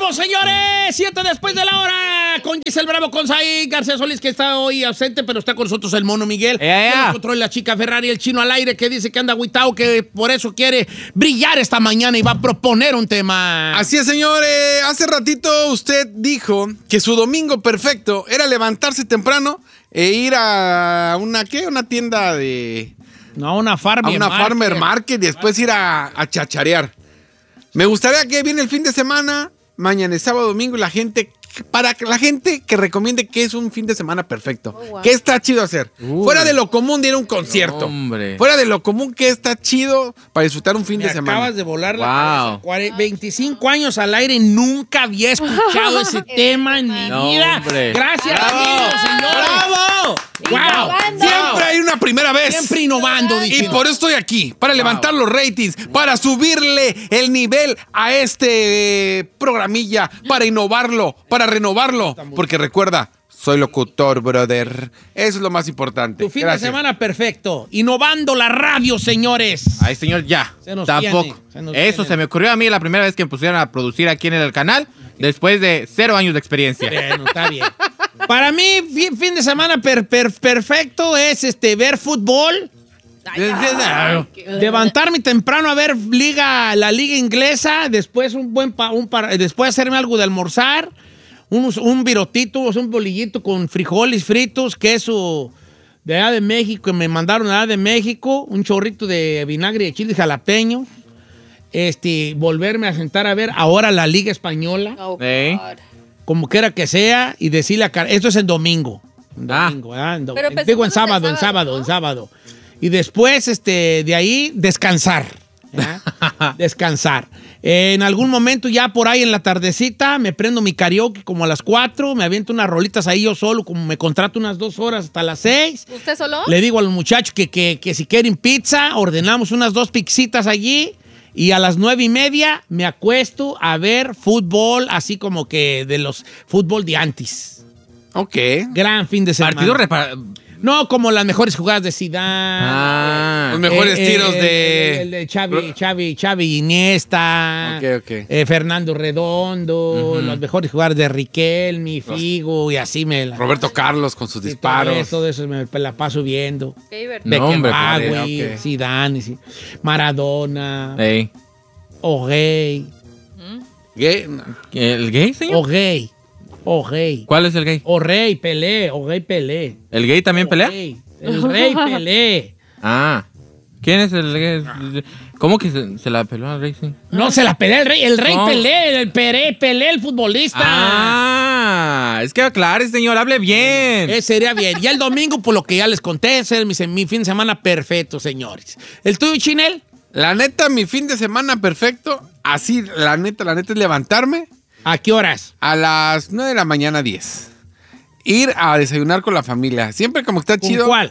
estamos, señores! 7 después de la hora. Con Giselle Bravo, con Said García Solís, que está hoy ausente, pero está con nosotros el Mono Miguel. Controla la chica Ferrari, el Chino al aire, que dice que anda agüitado, que por eso quiere brillar esta mañana y va a proponer un tema. Así es, señor. Hace ratito usted dijo que su domingo perfecto era levantarse temprano e ir a una tienda de... No, a una Farmer Market y después ir a chacharear. Me gustaría que viene el fin de semana, mañana es sábado, domingo, y para la gente que recomiende que es un fin de semana perfecto. Oh, wow. ¿Qué está chido hacer? Fuera de lo común de ir a un concierto. Hombre. Fuera de lo común, ¿qué está chido para disfrutar un fin de semana? Acabas de volar la cabeza. 25 años al aire y nunca había escuchado ese tema en mi vida. Hombre. Gracias, amigos, señores. ¡Bravo! ¡Wow! Siempre hay una primera vez. Siempre innovando. Y por eso estoy aquí, para levantar los ratings, para subirle el nivel a este programilla, para innovarlo, para renovarlo. Porque recuerda, soy locutor, brother. Eso es lo más importante. Tu fin de semana perfecto. Innovando la radio, señores. Ay, señor, ya. Tampoco. Se me ocurrió a mí la primera vez que me pusieron a producir aquí en el canal, después de 0 años de experiencia. Bueno, está bien. Para mí, fin de semana perfecto es ver fútbol. Levantarme temprano a ver la liga inglesa, después después hacerme algo de almorzar, un virotito, un bolillito con frijoles fritos, queso de allá de México, que me mandaron allá de México, un chorrito de vinagre de chiles jalapeños, volverme a sentar a ver ahora la liga española, como quiera que sea, y decirle esto es el domingo. Digo en sábado. Y después, de ahí, descansar. Descansar. En algún momento, ya por ahí en la tardecita, me prendo mi karaoke como a las 4, me aviento unas rolitas ahí yo solo, como me contrato unas 2 horas hasta las 6. ¿Usted solo? Le digo a los muchachos que si quieren pizza, ordenamos unas 2 pixitas allí, y a las 9:30 me acuesto a ver fútbol, así como que de los fútbol de antes. Ok. Gran fin de semana. No, como las mejores jugadas de Zidane. Los mejores tiros de Xavi Iniesta. Okay. Fernando Redondo. Las mejores jugadas de Riquelme, Figo y así Roberto Carlos con sus disparos. Todo eso me la paso viendo. Qué divertido. Beckenbauer, Zidane, Maradona. O'Gay. ¿El gay, señor? O'Gay. ¿Cuál es el gay? O'Gay Pelé. ¿El gay también pelea? El rey Pelé. ¿Quién es el gay? ¿Cómo que se la peló al rey? Sí? No, se la pelea el rey Pelé, Pelé, el futbolista. Es que aclare, señor, hable bien. Sería bien. Y el domingo, por lo que ya les conté, es mi fin de semana perfecto, señores. ¿El tuyo, Chinel? La neta, mi fin de semana perfecto, así, la neta es levantarme. ¿A qué horas? A las 9 de la mañana, 10. Ir a desayunar con la familia. Siempre como que está chido. ¿Cuál?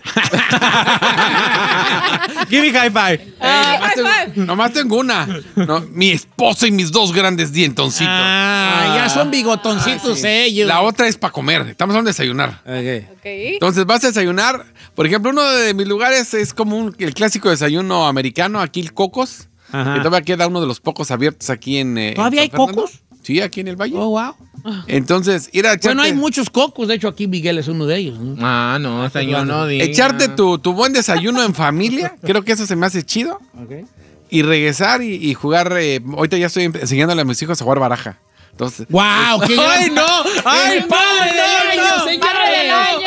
Give me high five. Nomás tengo una. No, mi esposa y mis 2 grandes dientoncitos. Ya son bigotoncitos ellos. La otra es para comer. Estamos hablando de desayunar. Okay. Entonces vas a desayunar. Por ejemplo, uno de mis lugares es como el clásico desayuno americano. Aquí el Cocos. Que todavía queda uno de los pocos abiertos aquí en... ¿Todavía hay Cocos? Sí, aquí en el Valle. Oh, wow. Entonces, ir a echarte... Bueno, hay muchos cocos. De hecho, aquí Miguel es uno de ellos, ¿no? No, señor, no diga. Echarte tu buen desayuno en familia. Creo que eso se me hace chido. Y regresar y jugar... ahorita ya estoy enseñándole a mis hijos a jugar baraja. Entonces... ¡Wow! ¡Qué ¡Ay, no! ¡Ay, padre del año, señores! ¡Padre del año!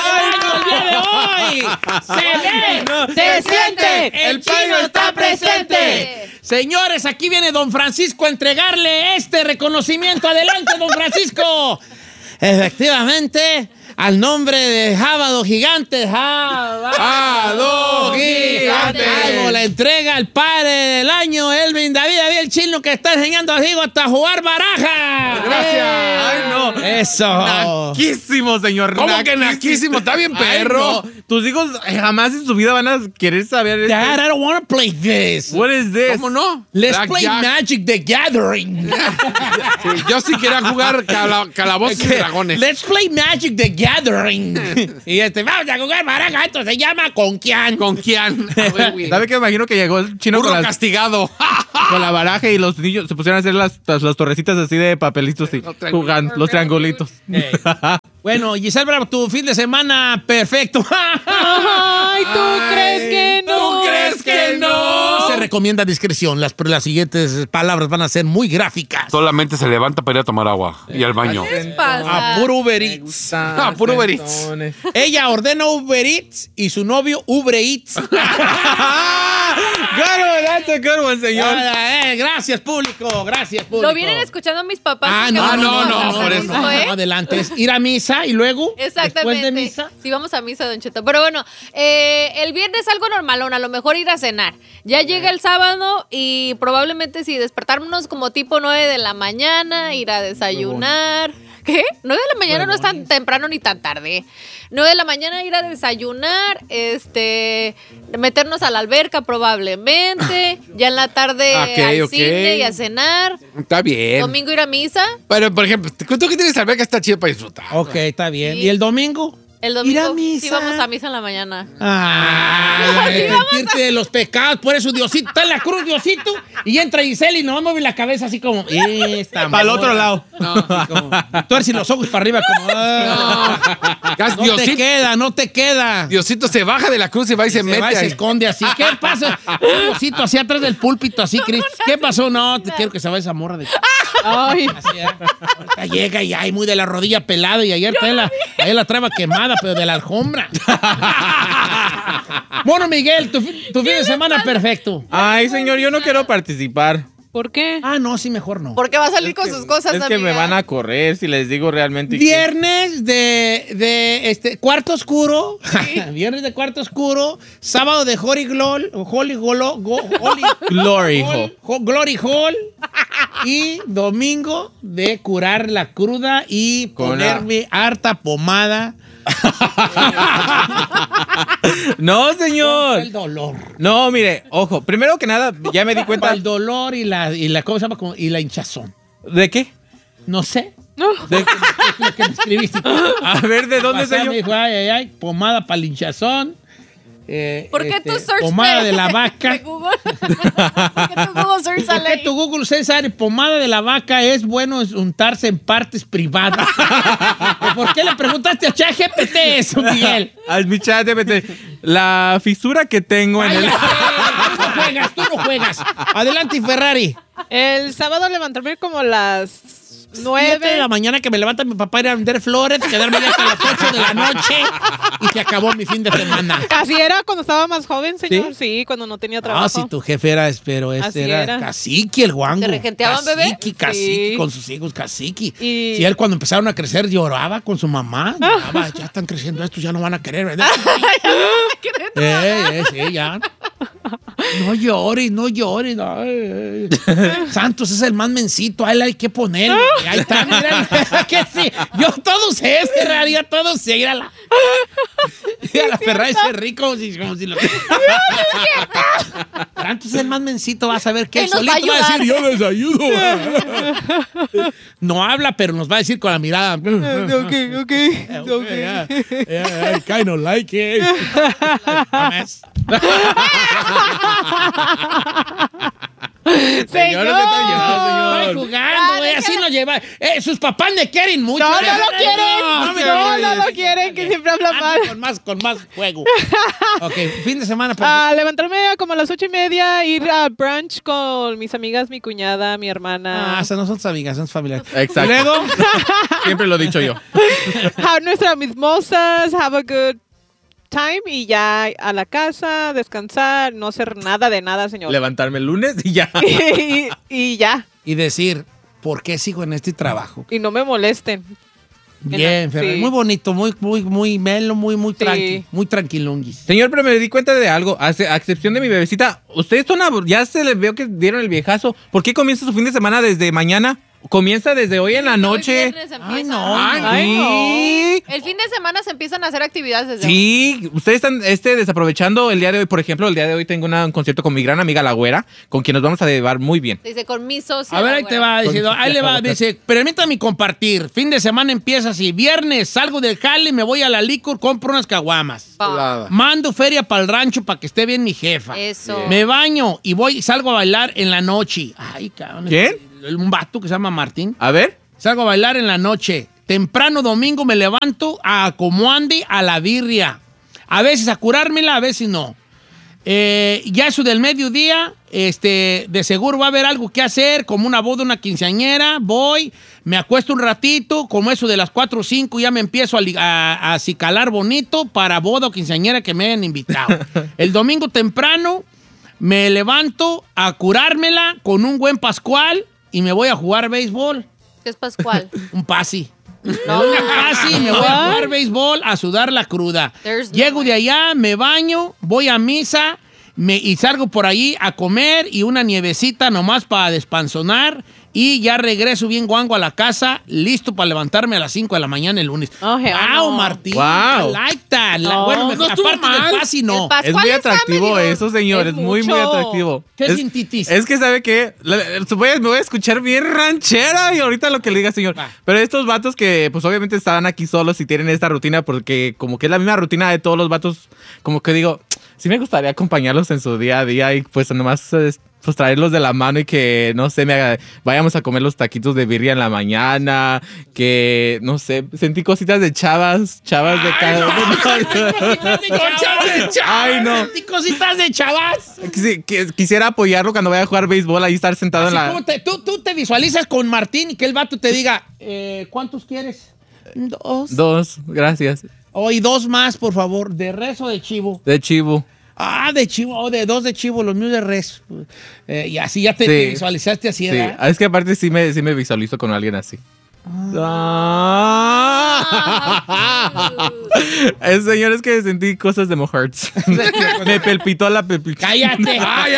¡Ay, se siente! ¡El Chino está presente! Señores, aquí viene don Francisco a entregarle este reconocimiento. Adelante, don Francisco. Efectivamente, al nombre de Jábado Gigante. ¡Jábado Gigante! Algo le entrega al padre del año, Elvin David el Chino, que está enseñando a Diego hasta jugar baraja. Gracias. Ay, no. Eso. Naquísimo, señor. ¿Cómo que naquísimo? Está bien perro. Ay, no. Tus hijos jamás en su vida van a querer saber Dad, I don't want to play this. What is this? ¿Cómo no? Let's Blackjack. play Magic the Gathering. Sí, yo sí quería jugar calabozos y dragones. Let's play Magic the Gathering. Y vamos a jugar baraja. Esto se llama Conquian. ¿Con quién? ¿Sabe qué? Me imagino que llegó el chino Burro con, castigado. con la baraja y los niños se pusieron a hacer las torrecitas así de papelitos y jugando los triangulitos. Bueno, Giselle Bravo, tu fin de semana perfecto. Ay, ¿tú crees que no? ¿Tú crees que no? Se recomienda discreción. Las siguientes palabras van a ser muy gráficas. Solamente se levanta para ir a tomar agua y al baño. ¿Qué les pasa? A puro Uber Eats. Puro Uber Eats. Ella ordena Uber Eats y su novio Uber Eats. That's a good one, señor. Gracias, público. Gracias, público. Lo vienen escuchando mis papás. Ah, porque no, vamos a por domingo, eso. ¿eh? No, adelante. Es ir a misa y luego, Exactamente. después de misa. Sí, vamos a misa, Don Cheto. Pero bueno, el viernes algo normalón, a lo mejor ir a cenar. Ya llega el sábado y probablemente si despertarnos como tipo 9 de la mañana, ir a desayunar. ¿Qué? 9 de la mañana no es tan temprano ni tan tarde. 9 de la mañana ir a desayunar, meternos a la alberca probablemente, ya en la tarde al cine y a cenar. Está bien. Domingo ir a misa. Pero, por ejemplo, tú que tienes alberca está chido para disfrutar. Ok, está bien. Sí. ¿Y el domingo? El domingo Ir a misa. sí vamos a misa en la mañana. Arrepentirte de los pecados. Por eso Diosito está en la cruz, Diosito. Y entra Giselle y no mueve la cabeza así como. Para el otro lado. Tuerce los ojos para arriba como. No te queda, no te queda. Diosito se baja de la cruz y va y se mete va y se ahí. esconde así. ¿Qué pasa? Diosito así atrás del púlpito, así, Cristo. ¿Qué pasó? No, te quiero que se vaya esa morra de. Ay. Así, ahorita llega y hay muy de la rodilla pelada y ayer ahí la traba quemada, pero de la alfombra. Bueno, Miguel, tu fin de semana perfecto. Ay, señor, yo no quiero participar. ¿Por qué? Ah, no, sí, mejor no. Porque va a salir con sus cosas, Es que me amiga. van a correr si les digo realmente. Viernes de cuarto oscuro. Viernes de cuarto oscuro. Sábado de Glory Hall. Y domingo de curar la cruda y ponerme harta pomada. No, señor. El dolor. No, mire, ojo. Primero que nada, ya me di cuenta. El dolor y la ¿cómo se llama? Y la hinchazón. ¿De qué? No sé. ¿De qué? Lo que me escribiste. A ver, ¿de dónde, Pasé, señor? me dijo, ay, pomada para el hinchazón. ¿Por qué tu search pomada de la vaca? de Google? ¿Por qué tu Google search ¿Por sale qué ahí? tu Google César pomada de la vaca es bueno untarse en partes privadas? ¿Por qué le preguntaste a ChatGPT eso, Miguel? Al mi chat GPT. La fisura que tengo en el. Tú no juegas. Adelante, Ferrari. El sábado levantarme como las 7 de la mañana que me levanta mi papá ir a vender flores, quedarme ahí hasta las 8 de la noche y se acabó mi fin de semana. Así era cuando estaba más joven, señor. Sí, cuando no tenía trabajo. Ah, si tu jefe era, pero Así era era. cacique el guango. ¿Te regenteaban, bebé? Cacique, Sí. con sus hijos, cacique. Y- Si él cuando empezaron a crecer lloraba con su mamá. Lloraba, ya están creciendo estos, ya no van a querer, ¿verdad? Sí, ya. No llores, no llores. No. Santos es el más mencito, a él hay que ponerlo. Ahí está, mira. Que sí. Yo todos sé, Ferrari, yo todos sé. Mírala. Mira, la Ferrari se ríe como si lo. Santos es el más mencito, vas a ver que Él nos va a solito va a decir, ayudar. yo les ayudo. No habla, pero nos va a decir con la mirada. Ok. Yeah, I kind of like it. Señor, no se está llevando, Estoy señor. jugando, así nos lleva. Sus papás le quieren mucho. No, no lo quieren. me No lo quieren, que siempre habla mal. Con más juego. Ok, fin de semana. Levantarme como a las 8:30, ir a brunch con mis amigas, mi cuñada, mi hermana. Esas no son tus amigas, son familiares. Exacto. Y luego, Siempre lo he dicho yo. Have nuestras mimosas, have a good time y ya a la casa, descansar, no hacer nada de nada, señor. Levantarme el lunes y ya. y ya. y decir, ¿por qué sigo en este trabajo? Y no me molesten. Bien, Ferrari. Sí. Muy bonito, muy melo, muy Sí. tranqui, muy tranquilonguis. Señor, pero me di cuenta de algo. A excepción de mi bebecita, ustedes ya se les veo que dieron el viejazo. ¿Por qué comienza su fin de semana desde mañana? Comienza desde hoy en la noche. Hoy viernes empieza. Ay, no. Ay, no. El fin de semana se empiezan a hacer actividades desde hoy. Sí, ustedes están desaprovechando el día de hoy. Por ejemplo, el día de hoy tengo un concierto con mi gran amiga La Güera, con quien nos vamos a llevar muy bien. Dice, con mi socio. A ver, ahí te va, dice, ahí le va, dice, permítame compartir. Fin de semana empieza así. Viernes salgo del jale, me voy a la licor, compro unas caguamas. Chulada. Mando feria para el rancho para que esté bien mi jefa. Eso. Me baño y salgo a bailar en la noche. Ay, cabrón. ¿Quién? Un vato que se llama Martín. A ver. Salgo a bailar en la noche. Temprano domingo me levanto a como ande a la birria. A veces a curármela, a veces no. Ya eso del mediodía, de seguro va a haber algo que hacer, como una boda, una quinceañera. Voy, me acuesto un ratito, como eso de las 4 o 5 ya me empiezo a acicalar bonito para boda o quinceañera que me hayan invitado. El domingo temprano me levanto a curármela con un buen pascual y me voy a jugar béisbol. ¿Qué es Pascual? Un pasi. No, una pasi, me voy a jugar béisbol, a sudar la cruda. There's no Llego way. de allá, me baño, voy a misa y salgo por ahí a comer y una nievecita nomás para despanzonar y ya regreso bien guango a la casa, listo para levantarme a las 5 de la mañana el lunes. Oh, hell Wow, no. Martín. Wow. I like that. No, Bueno, no estuvo aparte mal. del pasi, no. El Pascual Es muy está atractivo medio- eso, señor. Es es muy, muy mucho. atractivo. ¿Qué es, sintitis? Es que, ¿sabe qué? Me voy a escuchar bien ranchera y ahorita lo que le diga, señor. Va. Pero estos vatos que, pues, obviamente están aquí solos y tienen esta rutina porque como que es la misma rutina de todos los vatos, como que digo, sí me gustaría acompañarlos en su día a día y pues nomás pues traerlos de la mano y que, no sé, vayamos a comer los taquitos de birria en la mañana, que, no sé, sentí cositas de chavas de cada... Ay, no. Y cositas de chavas. Sí, quisiera apoyarlo cuando vaya a jugar béisbol, ahí estar sentado Así en la... como tú te visualizas con Martín y que el vato te diga, ¿cuántos quieres? 2. 2, gracias. Y 2 más, por favor, de res o de chivo. De chivo. De chivo, de 2 de chivo, los míos de res. Y así ya te Sí. visualizaste así, Sí, ¿verdad? es que aparte sí me visualizo con alguien así. Señor, es que sentí cosas de Mohearts. Me palpitó la pepita. ¡Cállate!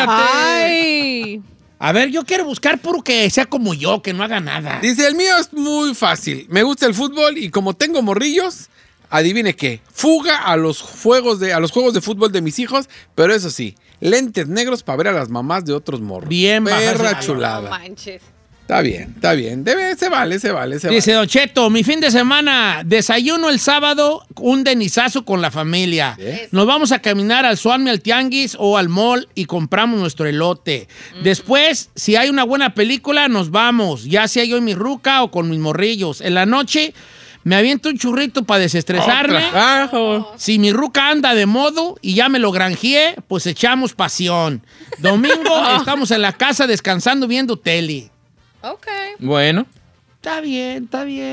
Ay. A ver, yo quiero buscar puro que sea como yo, que no haga nada. Dice, el mío es muy fácil. Me gusta el fútbol y como tengo morrillos, adivine qué. Fuga a los juegos de fútbol de mis hijos, pero eso sí, lentes negros para ver a las mamás de otros morros. Bien, Perra bajas de- No chulada. manches. Está bien. Se vale. Dice Don Cheto, mi fin de semana, desayuno el sábado, un denizazo con la familia. ¿Eh? Nos vamos a caminar al Suami, al Tianguis o al mall y compramos nuestro elote. Después, si hay una buena película, nos vamos, ya sea yo y mi ruca o con mis morrillos. En la noche, me aviento un churrito para desestresarme. Si mi ruca anda de modo y ya me lo granjeé, pues echamos pasión. Domingo, estamos en la casa descansando viendo tele. Ok. Bueno. Está bien,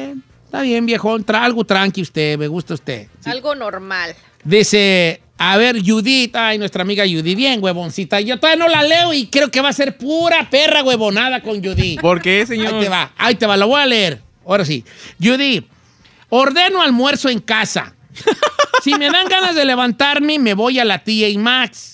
viejón. Algo tranqui usted, me gusta usted. Algo normal. Dice, a ver, Judith, ay, nuestra amiga Judith, bien huevoncita. Yo todavía no la leo y creo que va a ser pura perra huevonada con Judith. ¿Por qué, señor? Ahí te va, lo voy a leer. Ahora sí. Judith, ordeno almuerzo en casa. Si me dan ganas de levantarme, me voy a la TJ Maxx.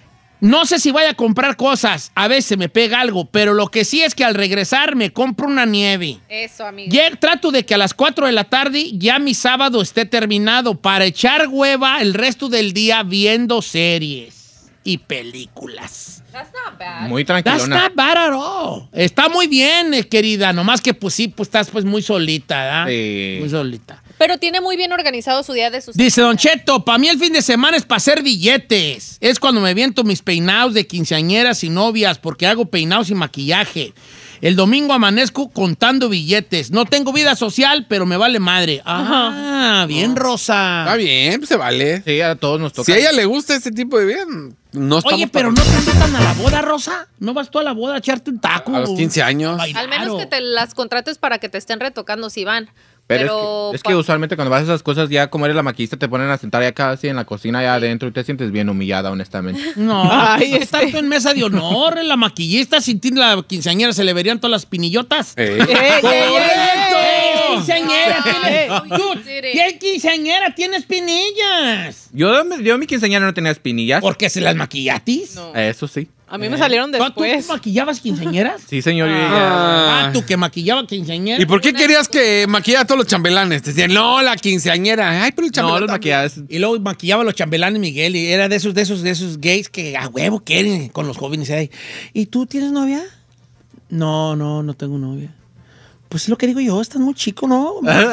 No sé si vaya a comprar cosas, a veces me pega algo, pero lo que sí es que al regresar me compro una nieve. Eso, amigo. Trato de que a las 4 de la tarde ya mi sábado esté terminado para echar hueva el resto del día viendo series y películas. That's not bad. Muy That's tranquilona. not bad at all. Está muy bien, querida, nomás que pues sí, pues estás pues muy solita, ¿verdad? Sí. Muy solita. Pero tiene muy bien organizado su día de sus... Dice Don Cheto, para mí el fin de semana es para hacer billetes. Es cuando me viento mis peinados de quinceañeras y novias porque hago peinados y maquillaje. El domingo amanezco contando billetes. No tengo vida social, pero me vale madre. Bien, Rosa. Está bien, pues se vale. Sí, a todos nos toca. Si a ella le gusta este tipo de vida, no estamos Oye, pero para- ¿no te invitan a la boda, Rosa? ¿No vas tú a la boda a echarte un taco? A los 15 años. A bailar, Al menos o- que te las contrates para que te estén retocando si van. Pero es que usualmente cuando vas a esas cosas, ya como eres la maquillista, te ponen a sentar ya casi en la cocina, allá adentro, y te sientes bien humillada, honestamente. No, Ay, está tanto en mesa de honor, la maquillista, sin ti la quinceañera se le verían todas las pinillotas. Eh. ¡Ey, ey, ey, ey! quinceañera tiene? Dude. ¿Qué quinceañera tiene espinillas? Yo mi quinceañera no tenía espinillas. ¿Porque se las maquillatis? No. Eso sí. A mí me salieron ¿Tú después. maquillabas quinceañeras? Sí, señor. Tú que maquillaba quinceañeras. ¿Y por qué querías que maquillara a todos los chambelanes? Te decían, no, la quinceañera. Ay, pero el chambelán. No, los también. maquillajes. Y luego maquillaba a los chambelanes Miguel y era de esos gays que a huevo quieren con los jóvenes. ¿Y tú tienes novia? No tengo novia. Pues es lo que digo yo, estás muy chico, ¿no?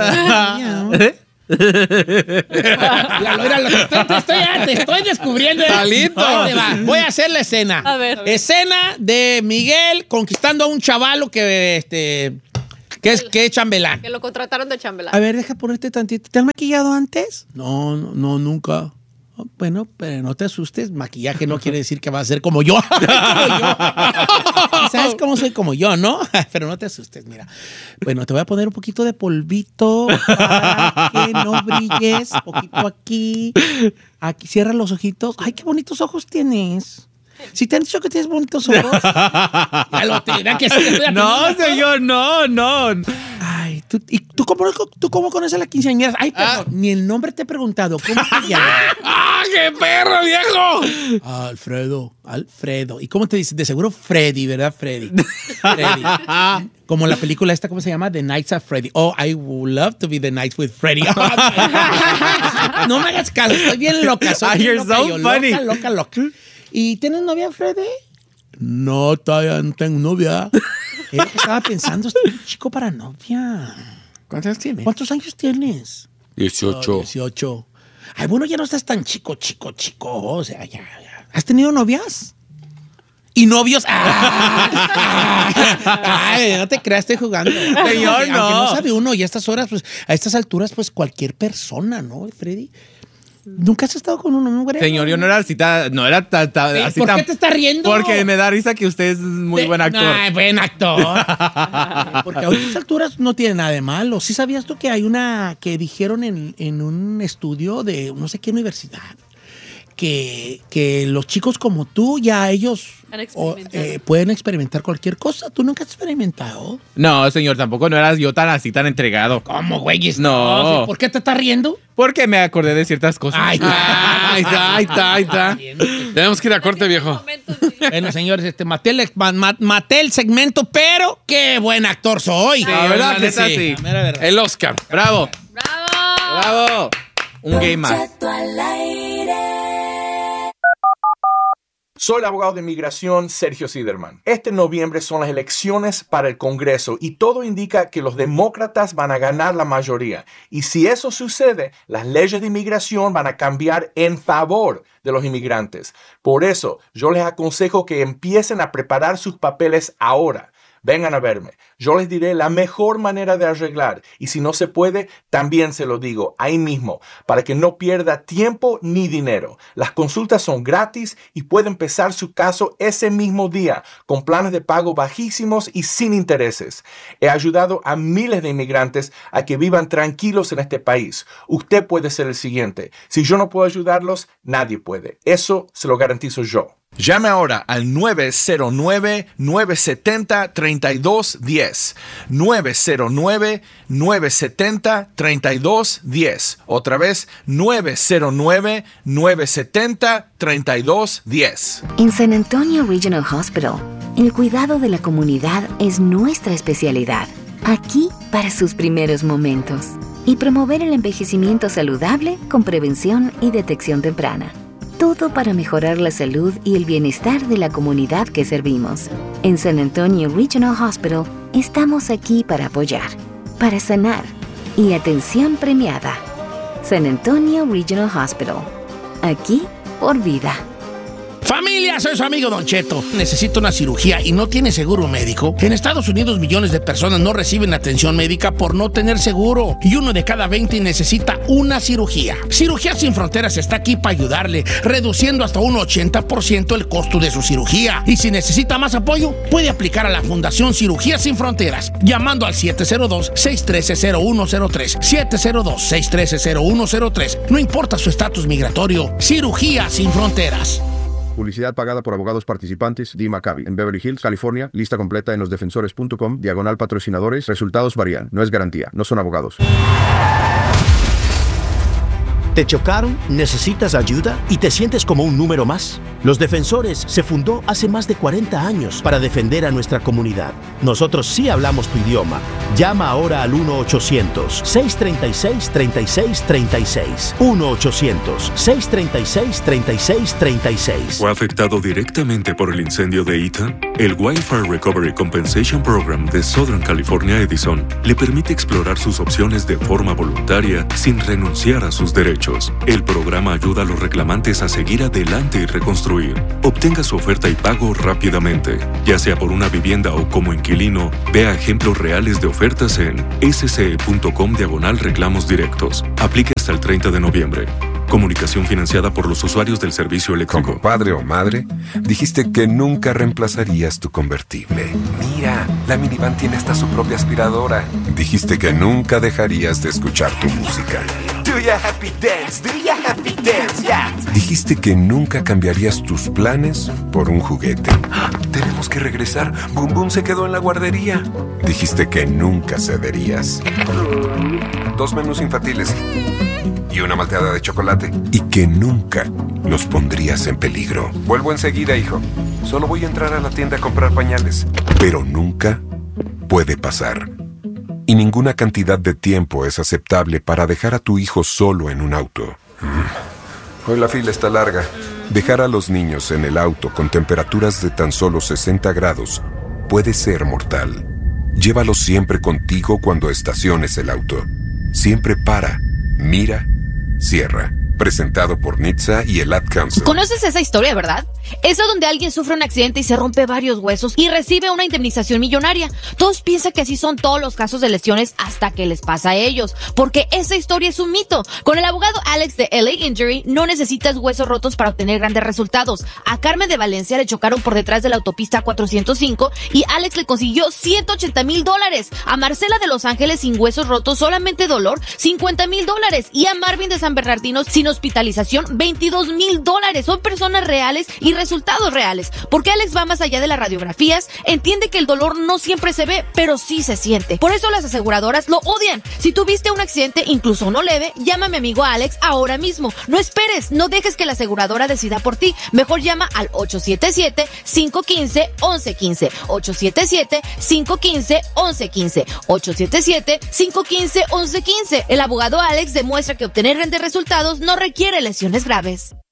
Míralo, te estoy descubriendo. Talito. Ahí va. Voy a hacer la escena. A ver. Escena de Miguel conquistando a un chavalo que es chambelán. Que lo contrataron de chambelán. A ver, deja ponerte tantito. ¿Te han maquillado antes? No, nunca. Bueno, pero no te asustes. Maquillaje no quiere decir que va a ser como yo. Como yo. ¿Sabes cómo soy como yo, no? Pero no te asustes, mira. Bueno, te voy a poner un poquito de polvito para que no brilles. Un poquito aquí. Aquí, cierra los ojitos. Ay, qué bonitos ojos tienes. ¿Sí te han dicho que tienes bonitos ojos? Ya lo tiene, que sí, No, señor, no. Ay, ¿tú cómo conoces a la quinceañera? Ay, perdón, ni el nombre te he preguntado. ¿Cómo te llamas? ¡Ah, qué perro, viejo! Alfredo. ¿Y cómo te dices? De seguro Freddy, ¿verdad? Freddy. Como la película esta, ¿cómo se llama? The Nights at Freddy. Oh, I would love to be the nights with Freddy. No me hagas caso, estoy bien loca. Soy bien You're loca, so yo, funny. Loca. ¿Y tienes novia, Freddy? No, todavía no tengo novia. Era que estaba pensando, estoy un chico para novia. ¿Cuántos años tiene? ¿Cuántos años tienes? 18. 18. Ay, bueno, ya no estás tan chico. O sea, ya. ¿Has tenido novias? ¿Y novios? Ay, no te creas, estoy jugando. Señor, Aunque no. no sabe uno y a estas horas, pues, a estas alturas, pues cualquier persona, ¿no, Freddy? ¿Nunca has estado con un hombre? Señor, yo no era así tan... No era así ¿Por tan... qué te estás riendo? Porque me da risa que usted es muy buen actor. Ay, buen actor. Porque a estas alturas no tiene nada de malo. ¿Sí sabías tú que hay una que dijeron en un estudio de no sé qué universidad? Que los chicos como tú, ya ellos Han experimentado. pueden experimentar cualquier cosa. ¿Tú nunca has experimentado? No, señor, tampoco no eras yo tan entregado. ¿Cómo, güeyes? No. ¿Por qué te estás riendo? Porque me acordé de ciertas cosas. Ay, Ahí está. Tenemos que ir a corte, viejo. Bueno, señores, maté el segmento, pero qué buen actor soy. La verdad que sí. La mera verdad. El Oscar. ¡Bravo! ¡Bravo! ¡Bravo! Un game más. Soy el abogado de inmigración Sergio Siderman. Este noviembre son las elecciones para el Congreso y todo indica que los demócratas van a ganar la mayoría. Y si eso sucede, las leyes de inmigración van a cambiar en favor de los inmigrantes. Por eso, yo les aconsejo que empiecen a preparar sus papeles ahora. Vengan a verme. Yo les diré la mejor manera de arreglar. Y si no se puede, también se lo digo ahí mismo, para que no pierda tiempo ni dinero. Las consultas son gratis y puede empezar su caso ese mismo día, con planes de pago bajísimos y sin intereses. He ayudado a miles de inmigrantes a que vivan tranquilos en este país. Usted puede ser el siguiente. Si yo no puedo ayudarlos, nadie puede. Eso se lo garantizo yo. Llame ahora al 909-970-3210. 909-970-3210. Otra vez, 909-970-3210. En San Antonio Regional Hospital, el cuidado de la comunidad es nuestra especialidad. Aquí para sus primeros momentos. Y promover el envejecimiento saludable con prevención y detección temprana. Todo para mejorar la salud y el bienestar de la comunidad que servimos. En San Antonio Regional Hospital estamos aquí para apoyar, para sanar y atención premiada. San Antonio Regional Hospital. Aquí por vida. Familia, soy su amigo Don Cheto. Necesito una cirugía y no tiene seguro médico. En Estados Unidos millones de personas no reciben atención médica por no tener seguro. Y 1 de cada 20 necesita una cirugía. Cirugía Sin Fronteras está aquí para ayudarle, reduciendo hasta un 80% el costo de su cirugía. Y si necesita más apoyo, puede aplicar a la Fundación Cirugía Sin Fronteras, llamando al 702-613-0103. 702-613-0103. No importa su estatus migratorio. Cirugía Sin Fronteras. Publicidad pagada por abogados participantes. Dee McCabe. En Beverly Hills, California. Lista completa en losdefensores.com. /patrocinadores. Resultados varían. No es garantía. No son abogados. ¿Te chocaron? ¿Necesitas ayuda? ¿Y te sientes como un número más? Los Defensores se fundó hace más de 40 años para defender a nuestra comunidad. Nosotros sí hablamos tu idioma. Llama ahora al 1-800-636-3636. 1-800-636-3636. ¿Fue afectado directamente por el incendio de Ethan? El Wildfire Recovery Compensation Program de Southern California Edison le permite explorar sus opciones de forma voluntaria sin renunciar a sus derechos. El programa ayuda a los reclamantes a seguir adelante y reconstruir. Obtenga su oferta y pago rápidamente. Ya sea por una vivienda o como inquilino, vea ejemplos reales de ofertas en sce.com/reclamos directos. Aplique hasta el 30 de noviembre. Comunicación financiada por los usuarios del servicio eléctrico. Como padre o madre, dijiste que nunca reemplazarías tu convertible. Mira, la minivan tiene hasta su propia aspiradora. Dijiste que nunca dejarías de escuchar tu música. Do ya happy dance, yeah. Dijiste que nunca cambiarías tus planes por un juguete. Tenemos que regresar. Boom Boom se quedó en la guardería. Dijiste que nunca cederías. 2 menús infantiles y una malteada de chocolate. Y que nunca nos pondrías en peligro. Vuelvo enseguida, hijo. Solo voy a entrar a la tienda a comprar pañales. Pero nunca puede pasar. Y ninguna cantidad de tiempo es aceptable para dejar a tu hijo solo en un auto. Hoy la fila está larga. Dejar a los niños en el auto con temperaturas de tan solo 60 grados puede ser mortal. Llévalos siempre contigo cuando estaciones el auto. Siempre para, mira, cierra. Presentado por NHTSA y el Ad Council. ¿Conoces esa historia, verdad? Esa donde alguien sufre un accidente y se rompe varios huesos y recibe una indemnización millonaria. Todos piensan que así son todos los casos de lesiones hasta que les pasa a ellos, porque esa historia es un mito. Con el abogado Alex de LA Injury no necesitas huesos rotos para obtener grandes resultados. A Carmen de Valencia le chocaron por detrás de la autopista 405 y Alex le consiguió $180,000. A Marcela de Los Ángeles sin huesos rotos, solamente dolor, $50,000. Y a Marvin de San Bernardino sin hospitalización, $22,000. Son personas reales y resultados reales, porque Alex va más allá de las radiografías, entiende que el dolor no siempre se ve, pero sí se siente. Por eso las aseguradoras lo odian. Si tuviste un accidente, incluso uno leve, llama a mi amigo Alex ahora mismo. No esperes, no dejes que la aseguradora decida por ti. Mejor llama al 877-515-1115. 877-515-1115. 877-515-1115. El abogado Alex demuestra que obtener grandes resultados no requiere lesiones graves.